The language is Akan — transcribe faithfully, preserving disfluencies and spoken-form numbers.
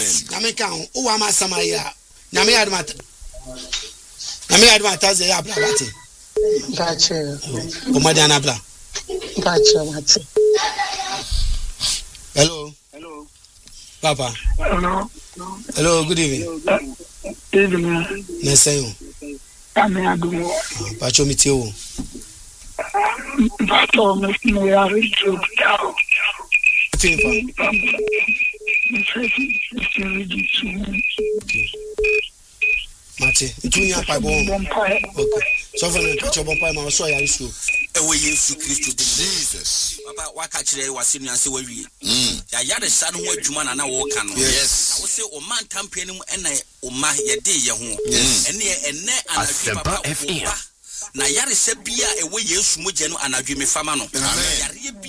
nyame ka ho o wa ma samaya nyame ya admata nyame ya admata ze ya bla bate Gotcha. o ma dia na bla Gotcha, mate. Hello. Hello. Papa. Hello. Hello, good evening. Evening. Nesayo. Ame adumo. Pacho miti o. Pacho me me ya ritro tao. Tinfa. Me feti se ready to. Mate, itunya pa bo. Okay. So for the pacho bon pa ma so ya isu. Ewe Yesu Kristo de Jesus. Papa waka kire wase nuanse wawie. Mm. Ya yare sa no adwuma na na wo ka no. Yes. Wo se o man tampe nim ena o ma ye de ye ho. Ene ene anadwe papa. Na yare se bia ewe Yesu mogye no anadwe me fama no. Yare